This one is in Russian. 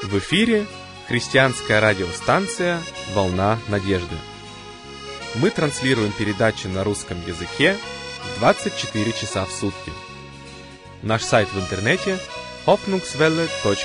В эфире христианская радиостанция «Волна надежды». Мы транслируем передачи на русском языке 24 часа в сутки. Наш сайт в интернете hoffnungswelle.de.